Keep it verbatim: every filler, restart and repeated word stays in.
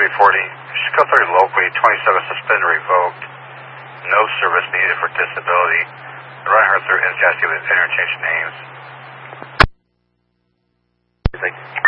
three forty. Chicago thirty locally, twenty-seven suspended, revoked. No service needed for disability. Ryan Arthur and Jesse with interchange names. Thank you.